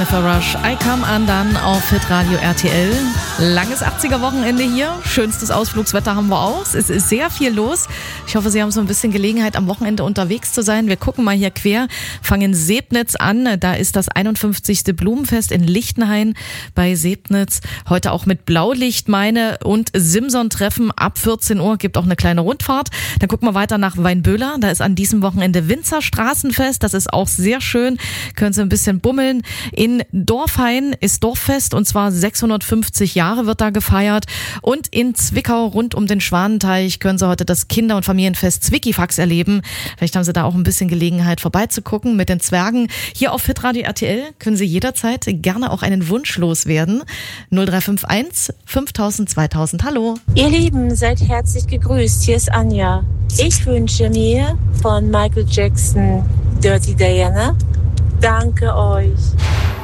Jennifer Rush. I Come Undone auf Hitradio RTL. Langes 80er-Wochenende hier. Schönstes Ausflugswetter haben wir auch. Es ist sehr viel los. Ich hoffe, Sie haben so ein bisschen Gelegenheit, am Wochenende unterwegs zu sein. Wir gucken mal hier quer, fangen in Sebnitz an. Da ist das 51. Blumenfest in Lichtenhain bei Sebnitz. Heute auch mit Blaulichtmeine und Simson-Treffen ab 14 Uhr. Gibt auch eine kleine Rundfahrt. Dann gucken wir weiter nach Weinböhler. Da ist an diesem Wochenende Winzerstraßenfest. Das ist auch sehr schön. Können Sie ein bisschen bummeln. In Dorfhain ist Dorffest und zwar 650 Jahre wird da gefeiert. Und in Zwickau rund um den Schwanenteich können Sie heute das Kinder- und Familienfest Zwickifax erleben. Vielleicht haben Sie da auch ein bisschen Gelegenheit vorbeizugucken mit den Zwergen. Hier auf Hitradio RTL können Sie jederzeit gerne auch einen Wunsch loswerden. 0351 5000 2000. Hallo. Ihr Lieben, seid herzlich gegrüßt. Hier ist Anja. Ich wünsche mir von Michael Jackson Dirty Diana. Danke euch.